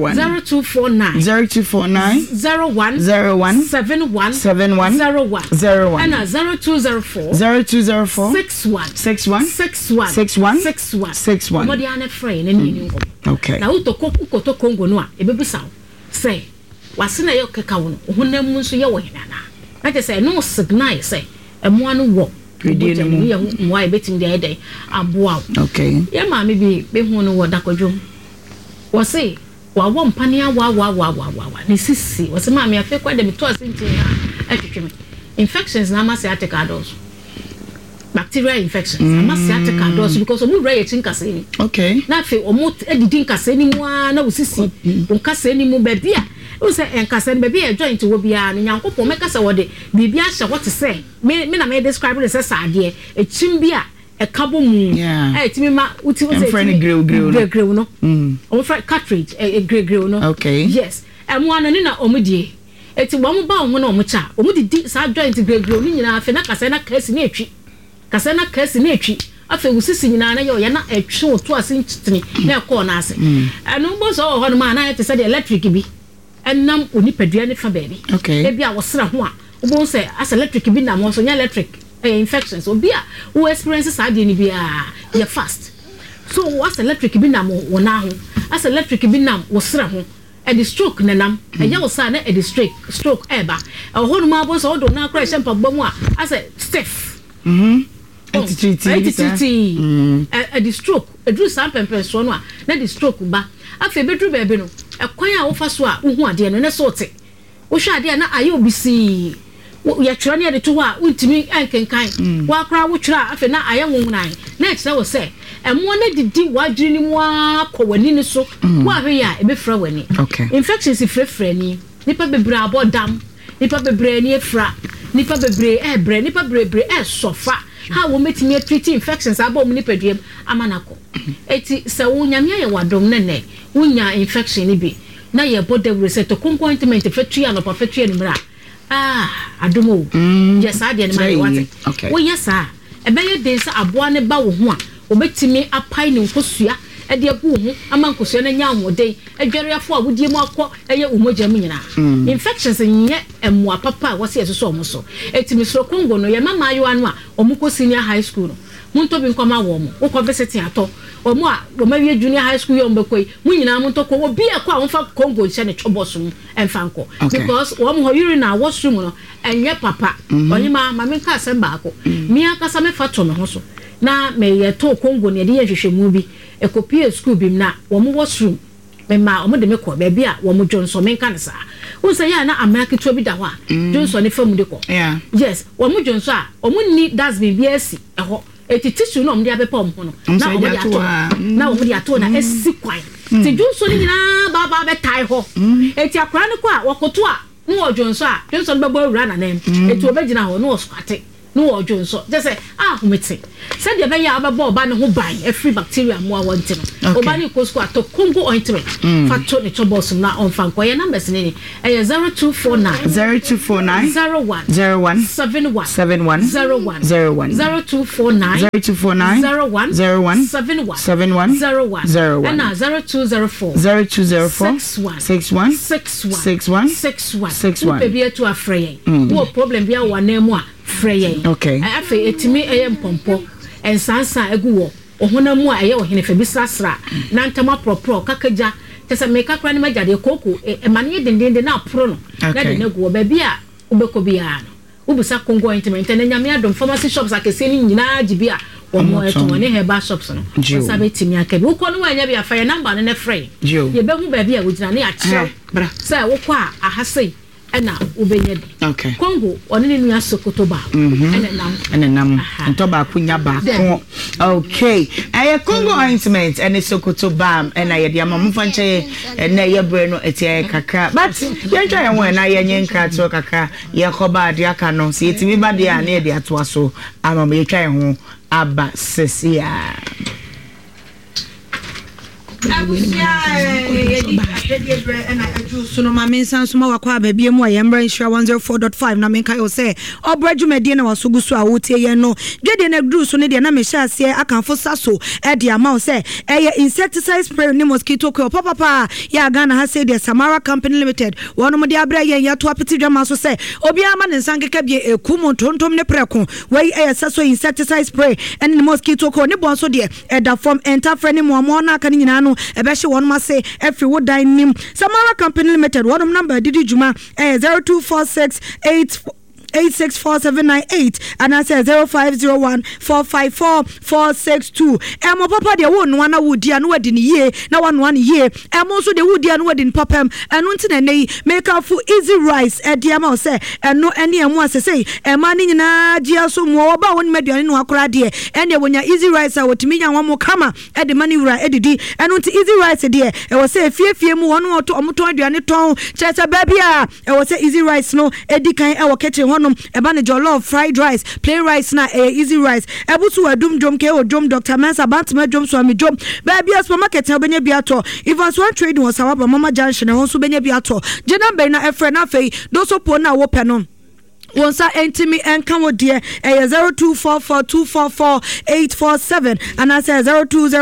0249 01 71 and 0204 61 Modi ana free na ni ngo okay na uto Congo no a ebebusa say wase na ye keka wo honam mu nso ye wo hene na na je say no signal say emo anu wo predie no mu ye mo betim de ede aboa okay ye ma me bi be hu no wo dakodwo wo say wa wo mpane wa ne sisi wo say ma me afi kwa de me to asinti na atwetwe me infections na ma say ateka dos bacterial infections ama say ateka dos because omu rare chinkase ni okay na afi omu edidi nkase ni mu na wo sisi nkase ni mu ba bia o say enkase ni ba bia joint wo bia no nyankopon mekasa wo de bibia hye what say me na me describe it as sade e chimbia e kabo mu timi ma uti o say grill no o fry cartridge e grill no okay yes emu anani na omudie eti wo mo ba wo na omo cha omudidi sa joint grill ni nyina afi na kase na kasi na etwi afi usisi nyina na ye na etwe oto ase ntini na e ko na ase enu bo so ho no ma na ye say the electric bi enam onipadua ne fa baby e bia wo sra ho a wo say as electric bi na mo so nya electric infections obi a wo experience sa de ni bia ye fast so as electric bi na mo wo na ho as electric bi na wo sra ho e the stroke na nam e ya wo sa na e the stroke eba e ho no ma bo so do na kra shempa gbamu a as stiff entity the stroke e do some pempen so no a na the stroke ba afi bedru bebe no e kwan a wo fa so a wo hu ade no ne so te wo hwa ade na ayo bisi ya twira ne de to ho a untimi enkenkan wa kra wo twira afi na aye nwunan na e kira wo se emo na didi wadwiri ni mu akowani ni so wa hwe ya e be fra wani infections frefre ni nipa bebre abodam nipa bebre ni efra nipa bebre ebre nipa bebre sofa ha wo metimi treat infections aba mu nipa duem amanako eti se wo nyame ye wadom ne wonya infection ni bi na ye body reset concomitant factory and factory ni mra adomo yes ade ni ma wate wo yes e be ye den se aboa ne ba wo ho a obetimi apai ne nkosua e de agu ho ama nkosua na nya ahoden adwareafo a wodie mu akọ eye umogya mu nyina infections nye emwa papa wo se so omo so etimi so Congo no ye mama ayo anu a omuko senior high school no munto bi nkoma wo mo wo ko visit ato omo a wo ma wie junior high school yo mbekoi mu nyina munto ko obi akọ a wonfa Congo nche ne chobosum enfanko because wo mo yuri na washroom no enye papa onyima ma me ka semba akọ mi aka sa me fato me ho so na me ye to Congo ne de ye hwehwemu bi ekopie school bim na wo mo washroom me ma omo de me ko ba bia wo mo Johnson me kan sa wo say ya na America to bi da ho a Johnson ne famu de ko yes wo mo Johnson a omo ni dustbin bi asi eho eti tissue no omo de abepa omo no na omo de ato na omo de ato na esi kwan ti Johnson ni na ba be tai ho eti akra ne ko a wokoto a no Johnson be bo wura na nem eti obegina ho no oskwate no ojo so just say humete said the be ya ababo ba ne ho ban free bacteria mo a wonte no oba ne ko school ato Congo ointment fa to ne chobos na on fan ko ye numbers ne 0249 01 71 01 0249 01 71 01 and 0204 61 baby to afraid wo problem bia wa na mu a frey okay afa etimi empompo ensansan egu wo ohona mu a eye ohene fa bisasra na ntama propro kakaja tesa meka kra ne magade koko e mane dendende na pro no na de nego baby a ubeko bia no ubusa Congo ointment na nyame adom pharmacy shops akese ni nyina gibia omo eto ne herbal shops no sabe timi akabi uko no wanya bia fa ye number ne frey ye be hu baby a wogina ne a kire bra say wo kwa ahasei ena ubenye okay Congo onene nua Sokoto ba enenam ntoba kunya ba okay Congo ointment ene Sokoto ba ena ye dia mamfa nche ena ye bre no etie kakra but ye ntwa ye ho na ye nyenka to kakra ye koba de aka no se yetimi ba de a na ye de ato aso amam ye twa ye ho aba sesia so no ma mensan so ma wakwa ba bia mu ayembra insure 104.5 na menka yo say obrajumedie na wasogu so a wotie ye no dwede na gru so ne de na me hya ase akanfo saso e de ama say eye insecticide spray ni mosquito ko papa ya Ghana ha say the Samara Company Limited wono mo de abra ye ya to apeti dwama so say obi ama ne nsankeka bia ekumu tontom ne preko we eye saso insecticide spray and ni mosquito ko ne bon so de e da form enter friend mo na aka ni nyina no ebe hye won ma say every wood dining Samara Company Limited one number didi juma 0246886478 and I say 0501454462 emo papa de wo no na wodi anu wadi ni ye na wano ye emo so de wodi anu wadi ni papam enu ntina nei make up for easy rice e de ama say eno ene emu asese ema ni nyina gia so mo oba woni meduane no akora de ene wonya easy rice a wotimi nya wamo kama e de mani wura edidi enu nti easy rice de e wo say fiefie mu wono oto omoto aduane ton chese baby a e wo say easy rice no edi kan e wo kitchen eba ne jollof fried rice plain rice na easy rice ebusu adum jom ke odum Dr. Mensa Bantama jom so ami jom baby supermarket e benya biato even one trading was our mama junction e won so benya biato jena be na efre na fei do so po na wo pe no wonsa entimi enka wo de 0244244847 and I say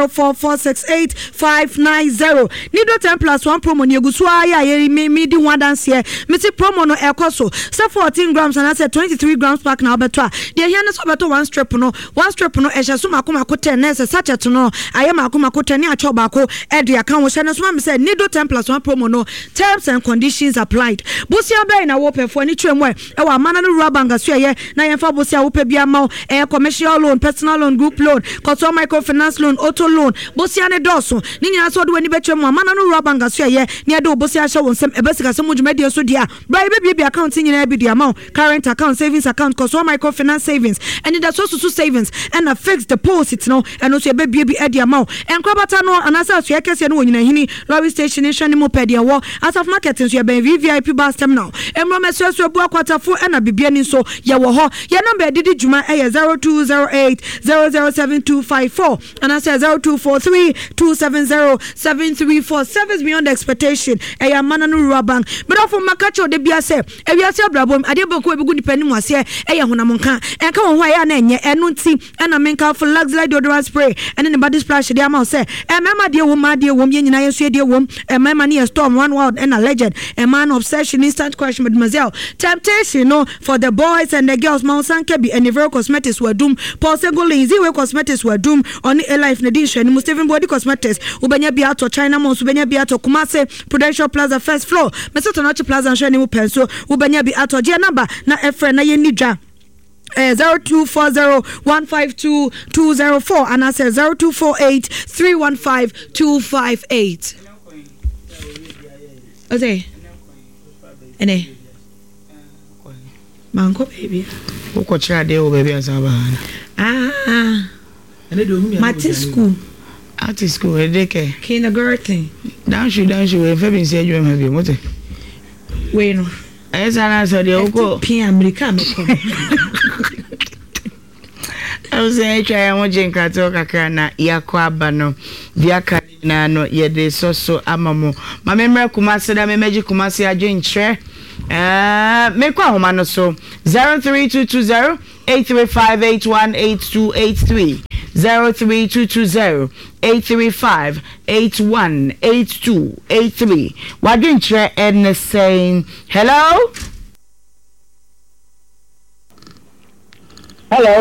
0204468590 nido 10+1 promo ni egusu aya ye me di one dance here meti promo no ekoso say 14 grams and I say 23 grams pack na obeto a de here no so beto one strip no ehye so makoma ko 10 na say sachet no aye makoma ko 10 ni acho ba ko e de aka wo hye no so me say nido 10+1 promo no terms and conditions applied busia be na wo pefo ni twemu e wa mana no rubanga so ye na yemfa bosia wo pe bia ma commercial loan personal loan group loan consumer microfinance loan auto loan bosia ne doso ni nyina so de wani betwemu mana no rubanga so ye ne de bosia hye won sem ebesika sem dwumade so dia bra be bia account nyina be dia ma current account savings account consumer microfinance savings and the so savings and a fixed deposit no and also be bia e dia ma enkrabata no anasa so ye kese no wonyina hini lorry station ni hwe ni mo pe dia wo as of market so ye ben VIP bus terminal emro meso so bu akwatafo na bibia ni so ye wo ho ye number didi juma 0208007254 and I say 0243270734 service beyond expectation ya mananu rubank but of makacho de bia se ewiase abrabom ade boko ebigu dipani mu ase ye honamka enka won ho ya na enye enu nti na menka for luxury deodorant spray and the body splash de ama say mama de wo ma de wo ye nyina ye so de wo mama ni storm one world and a legend a man obsession instant question mademoiselle temptation no for the boys and the girls Mount Kebi and Evero Cosmetics were doom Paul Segolin Ziwe Cosmetics were doom on a life nation Mustafa Body Cosmetics ubenya biato China Mons ubenya biato Kumase Prudential Plaza first floor Mesoto Noche Plaza and Shani Penso ubenya biato dia number na efre na ye nidja 0240152204 and I say 0248315258 Ose ene Manko baby. Woko chira de o baby asaba. Mati school. At school edeke. Kindergarten. Down she we fe bin say you maybe mote. We no. Esa na so de woko P America me ko. I say try mo jenka to kakra na yakọ aba no via na no ye de so amamo ma memra kumase da memeji kumase adwentre me kwa homa no so 03220 835818283 03220-835-818283. Wadintre and saying hello. Hello.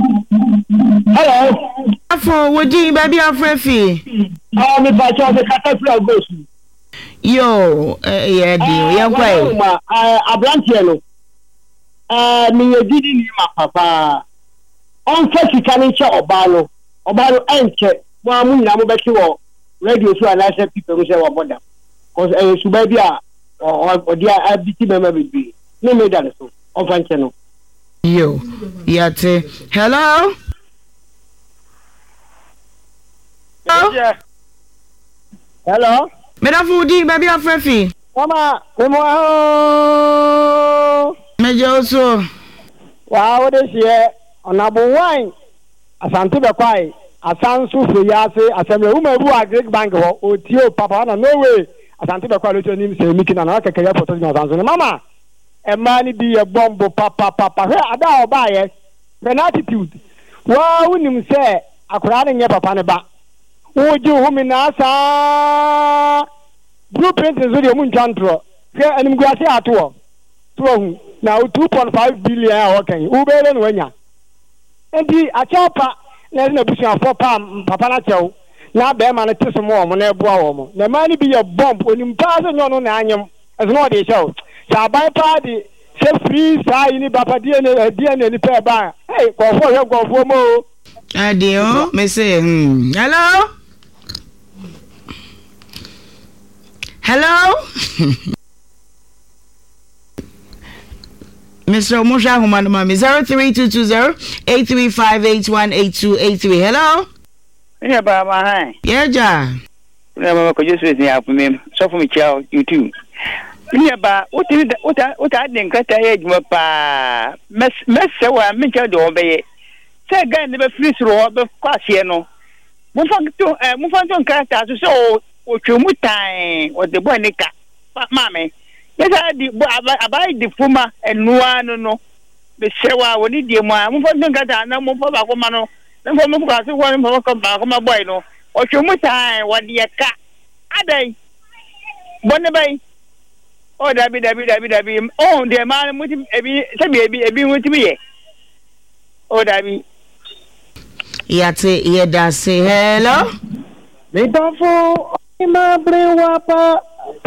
Afo, would you baby afrefi? Oh, me pa cho the catapult goes. Yo, yeah, dear, yeah, Abrantier no. Me didn't hear my papa. On first you can ensure Obalo enter one na mo be kiwo radio so and I say people who say what about them cause should be or dia abiti member be no me that so on fanche no yo yate hello hello me da fudi baby afrefi mama me mo me joso wow this year on abu wine asante be kwai asansu feyase asemre umebu agric bank ho otio papa na no way asante be kwai lo nim se mikina na kekere photo ni asansu mama e mani bi e bombo papa he ada oba ye attitude wa unim se akura ne nye papa ne ba uju humi na sa blueprint zo de mun chantro he anim guase ato to hu na 2.5 billion a okan ubele no anya enti achapa na busia for papa na chew na be ma na tisomo mo na eboa wo mo na mani bi ye bomb onim pa so nyo na anyem as no dey show sa bai party se free sai ni baba die ni pe ba hey go for mo adio me say hello Mr. Omosha Humano Mami 03220-835-818283. Hello? Yeah, Baba. Hi. Yeah, Ja. No, I just wait here for me. So for me, child, you too. Yeah, Ba. What I didn't cut a edge, Papa. Mess, so I'm making the obey. Say again, never free through the Quasiano. Move on to characters, so what you would time, what the boy Nika. Mammy. Yes, I the Fuma and no. The Sewa, when he did my move on to no more for Bacomano. Then for Mukas, one for come back on my boy, no. Or you must time, what the cat. Are they? Bonabay. Oh, Dabby. Oh, dear man, with him, a baby with me. Oh, Dabby. Yate, yeah, that's say hello. They don't fall in my brain, wapa.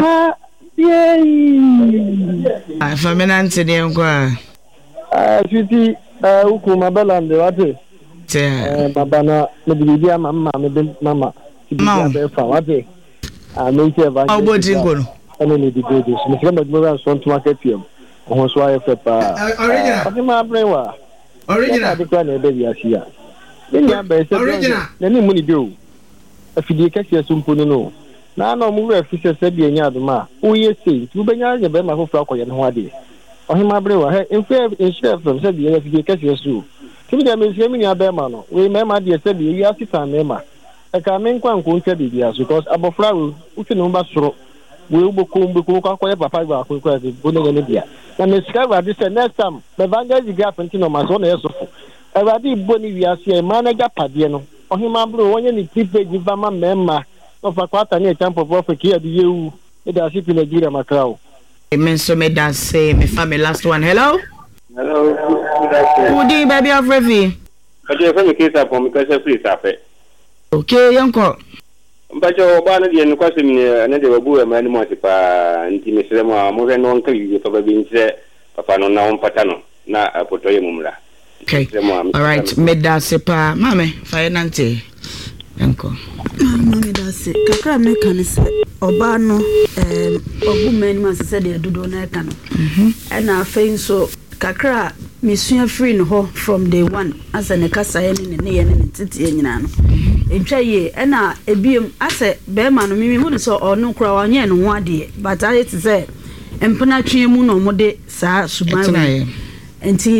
Faminante de nkwa. Sweetie, ukuma belande wate. Babana mebidia mama mama. Bidia fa wate. Me che ba. Obodi ngono. Ene ni di do this. Me se ba mo so ntuma kapiem. Ohun so aye fe pa. Original. Ati ma brewa. Original. Ati kwa na ebe bi asia. Ni aba se. Original. Na ni mu ni do. Afidie kase so mpo no. Na no mu we fise se bi enya aduma o ye sei tu benya ye be ma fofo akoye ne ho ade ohima brewa he enfe from se bi ye fi kase su ti bi me se mi ni abe ma no we me ma de se bi ye asita me ma e ka me nkwa nko ntwa bi bia so because abofra we uti no ba soro we uboku akoye papa ba akoye se bo ne ne bia na me sika ba de se next time the evangelist gap ntino ma so na yesofo e ba di bo ni wi ase e ma na ga pade no ohima brewa wonye ni tipe gi ba ma mema of a quarter near temple of here, the you, it has hit in Nigeria, Macau. Amen. So, me that say, me family last one. Hello? Hello. Who do you, baby, of Revi? I just have a case up on because I free it. Okay, uncle. But your banner and question another boo, a man, Motipa, and Timmy more than one you probably said, Papa, no, now, Patano, na a potoyumura. Okay. All right, me that say, pa, mammy, finance. Uncle. Mami dase kakra me kan se oba no ogumen man se de dodo na ka no na afei so kakra mesua free no ho from day one asa ne kasa ye ne tete nyina no entwa ye na ebiem ase be ma no mimi hu ne so ono kura wanye no ho ade but I say empana twe mu no mode saa suban enti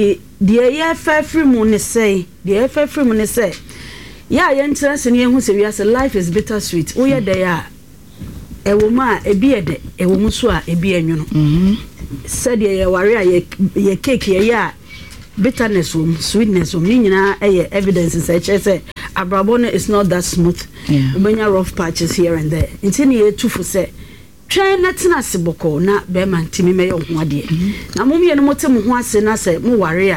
deɛ yɛ fa free mu ne say deɛ fa free mu ne say ya yɛ ntrance ne hu se wiase life is bitter sweet wo yɛ dey a ewo ma ebi yɛ de ewo mu so a ebi enwono said ye ware a ye cake ye ya bitterness sweetness ni nyina evidence say abrabo no is not that smooth ubenya rough patches here and there intini ye tufu say try na tena siboko na be man timi me ho ade na momye no motem ho ase na say mo ware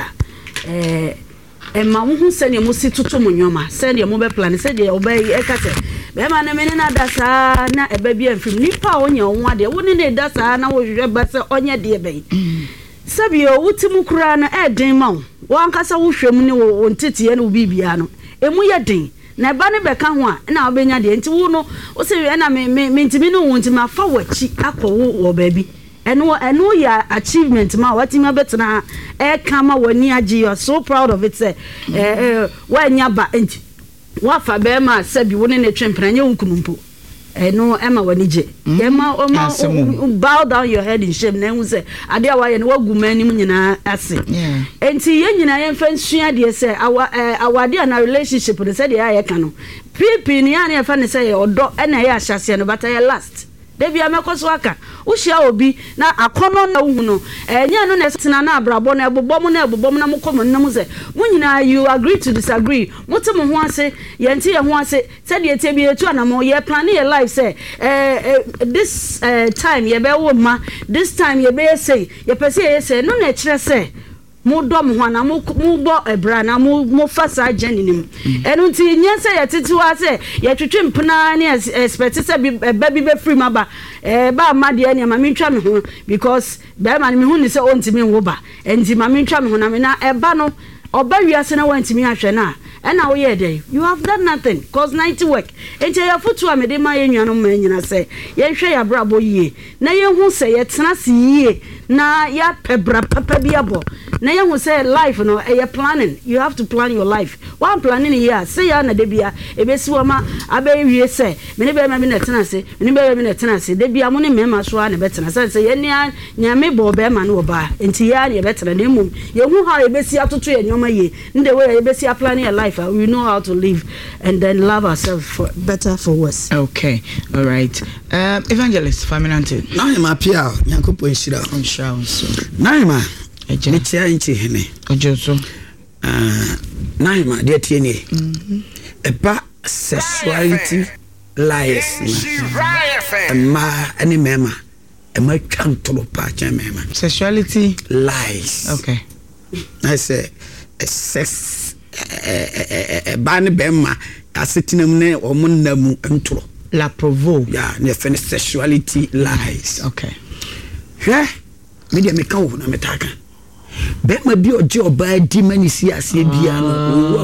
a ma wo hu se ne mo si toto mo nwoma se ne mo be plan se de oba e ka se be ma na me na da sa na eba bi amfim nipa onye ho ade wo ne ne da sa na wo hwehwe ba se onye de be sabio wutim kura na eden ma wo ankasa wo hwem ne wo ntete ne bibia no emu ye den na ba ne be ka ho a na obenya de nti wo no wo se we na me ntimi no wo ntima fa wachi akwo wo ba bi eno ya achievement ma watima betena kama wani agi you are so proud of it say wanya ba enti wa fa be ma sabi woni ne twempena nya unkunumpo eno ema wani je ema bow down your head in shame na hu say ade a waye ne waguma nim nyina ase enti ye nyina ye mfa nsua de say awade na relationship de say de ya ye ka no pipi ni ya ne fa ne say odo na ye ahyase no bata ye last Debi amekoso aka ushia obi na akono na hu no enya no na tena na abrabo na ebobom na mokomo na mu se munyina you agree to disagree motem ho ase yenti ye ho ase se de etie bi etu anamo ye plan your life say this time ye be wo ma this time ye be say ye pese ye say no na kire say mo dom ho na mo bo ebra na mo fasa ageni nim enu nti nya se ye titiwa se ye twetwe mpena ne expect se ba bi be free maba ba ma de ne ma mentwa me ho because ba ma me hu ni se ontimi wo ba enti ma mentwa me ho na me na eba no oba wiase na wantimi ahwe na na wo ye dey you have done nothing cause 90 work enti ye fotu a me de ma ye nwa no ma nyina se ye hwe ya brabo yie na ye hu se ye tena se yie na ya pebra papa bi abo na ye hu say life no you planning you have to plan your life one planning here say ya na de bia ebesi wo ma abawie say me ne be ma bi na tena se me ne be na tena se de bia mo ne me ma so a na be tena say ye nia nyame bo be ma no ba enti ya ne be tena na mum ye hu how ebesi atoto ye nyoma ye nde we ebesi planning your life we know how to live and then love ourselves for better for worse. Okay, all right. Evangelist Faminante. Naima pia nyankopo nshira. Naima etia nchi hene. Ojoso. Naima dia tieni. Eba sexuality lies. Ma ani mema. Ema twantolo pa cha mema. Sexuality lies. Okay. I say sex ban bema asetinam ne omunnamu ntoro la provo ne fene sexuality lies. Okay. Media meka wo na metaka bema bi oje oba di manisi ase bia no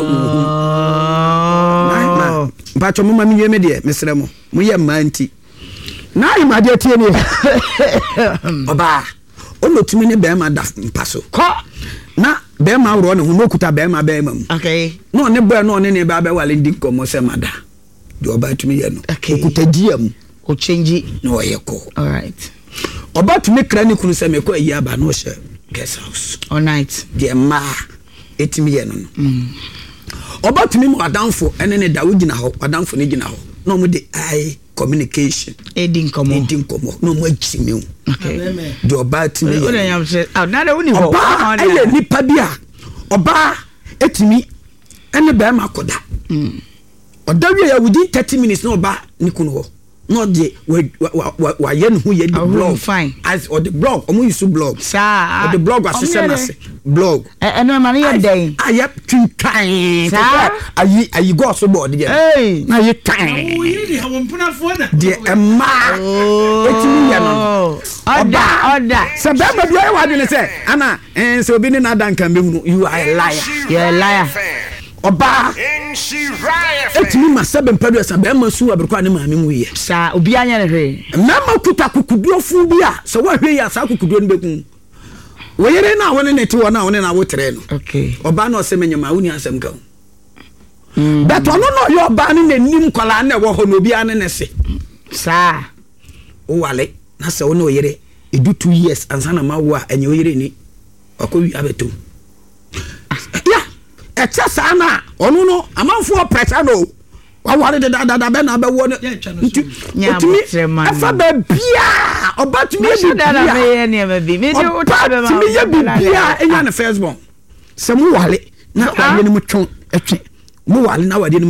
na bacho mama mi yeme de mesre mo ye manti na ima de tie ni oba ono tumi ne bema da mpaso ko na bema woro ne hu nokuta bema mu okay no ne boy no ne ba ba wale ndi komo se mada de oba tumi ye no okuta diam o change no ye ko all right oba tumi kra ni kunu se me ko yi aba no she guest house all night de ma etimi ye no oba tumi mo adanfo ene ne da wugina ho adanfo ne gina ho no mo de ai communication edin komo no mo achime okay de oba timi ye o yam say na de woni ho oba ele nipa bia oba etimi ene ba ma koda odawie ya within 30 minutes no oba ni kunu ho no de wa yen hu ye the blog fine as or the blog omo use blog sa or the blog assessment blog no man ye dey ayep twintan ayi go so board dey na ye tan o yi ha won puna fo na de ema etimi ya no oda se be ma bia wa de ne se ana se obi ni na dan kan be hu you are a liar oba etimi ma sebe mpadu sa be ma su abrikwa ne ma me mu ye sa obi anya ne hwe na ma kuta kukuduo fu bia se wa hwe ya sa kukuduo ne beku woyere na woni ne ti wona woni na wotre no okay oba na ose menyama woni asem ka but ono no yo oba ne nim kwala na wo ho no obi ane ne se sa o wale na se woni oyere edu 2 years ansa na ma wo a enye oyere ni akọ wi abeto ɛkyɛ saa na ɔno no amanfoɔ pressure no waware de dada bɛ na bɛwɔ no otumi ɛfa baabia ɔbatumi yɛ bibia ɛnya ne first born sɛ mo wale na wade no mu twɔn ɛtwe mo wale na wade no